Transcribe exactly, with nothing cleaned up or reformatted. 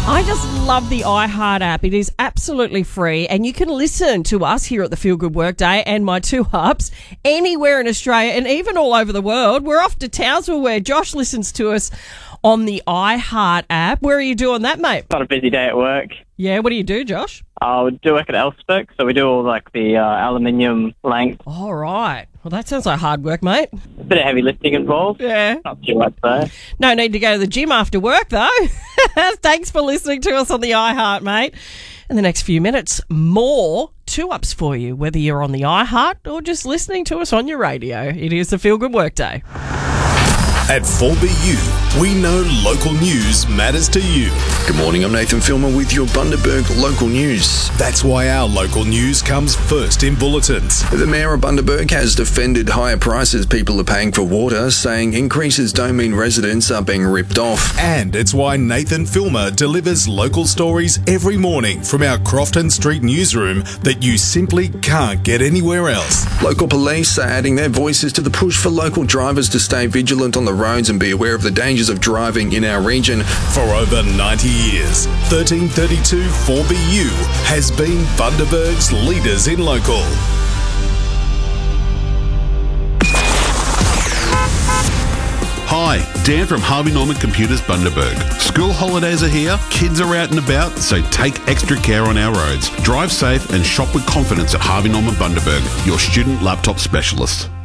I just love the iHeart app. It is absolutely free, and you can listen to us here at the Feel Good Workday and my two hubs anywhere in Australia and even all over the world. We're off to Townsville where Josh listens to us on the iHeart app. Where are you doing that, mate? Got a busy day at work. Yeah, what do you do, Josh? I do work at Elspec, so we do all like the uh, aluminium length. All right. Well, that sounds like hard work, mate. A bit of heavy lifting involved. Yeah. Not too much though. No need to go to the gym after work, though. Thanks for listening to us on the iHeart, mate. In the next few minutes, more two-ups for you, whether you're on the iHeart or just listening to us on your radio. It is the Feel Good Workday. At four B U, we know local news matters to you. Good morning, I'm Nathan Filmer with your Bundaberg local news. That's why our local news comes first in bulletins. The Mayor of Bundaberg has defended higher prices people are paying for water, saying increases don't mean residents are being ripped off. And it's why Nathan Filmer delivers local stories every morning from our Crofton Street newsroom that you simply can't get anywhere else. Local police are adding their voices to the push for local drivers to stay vigilant on the roads and be aware of the dangers of driving in our region. For over ninety years, thirteen thirty-two four B U has been Bundaberg's leaders in local. Hi, Dan from Harvey Norman Computers Bundaberg. School holidays are here, kids are out and about, so take extra care on our roads. Drive safe and shop with confidence at Harvey Norman Bundaberg, your student laptop specialist.